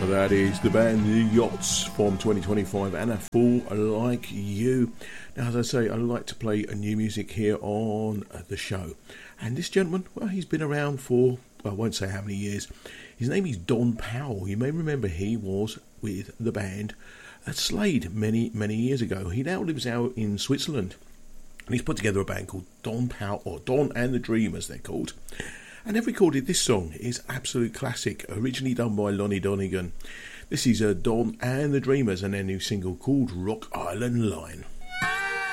That is the band The Yachts from 2025 and A Fool Like You. Now, as I say, I like to play a new music here on the show. And this gentleman, well, he's been around for, well, I won't say how many years. His name is Don Powell. You may remember he was with the band Slade many, many years ago. He now lives out in Switzerland. And he's put together a band called Don Powell, or Don and the Dreamers, they're called. And they've recorded this song. It's absolute classic, originally done by Lonnie Donegan. This is Don and the Dreamers and their new single called Rock Island Line.